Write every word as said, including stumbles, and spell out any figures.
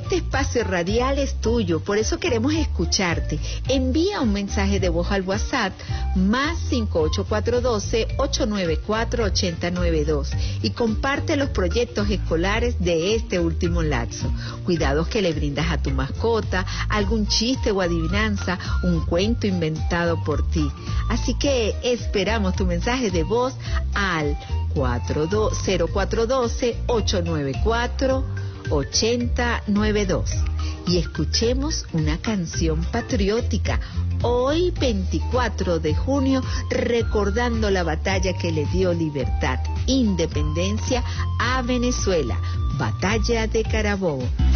Este espacio radial es tuyo, por eso queremos escucharte. Envía un mensaje de voz al WhatsApp más cinco ocho cuatro uno dos, ocho nueve cuatro, ocho cero nueve dos y comparte los proyectos escolares de este último lapso. Cuidados que le brindas a tu mascota, algún chiste o adivinanza, un cuento inventado por ti. Así que esperamos tu mensaje de voz al cero cuatro uno dos, ocho nueve cuatro, ocho cero nueve dos y escuchemos una canción patriótica hoy veinticuatro de junio, recordando la batalla que le dio libertad, independencia a Venezuela, Batalla de Carabobo.